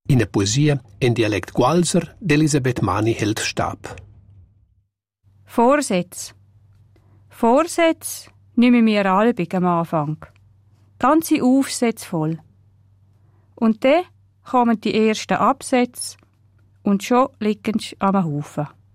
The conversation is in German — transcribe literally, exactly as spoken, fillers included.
In der Poesie in Dialekt Gualser d'Elisabeth Mani hält Stab. Vorsätze. Vorsätze nehmen wir alle am Anfang. Ganze Aufsätze voll. Und dann kommen die ersten Absätze und schon liegen sie am Haufen.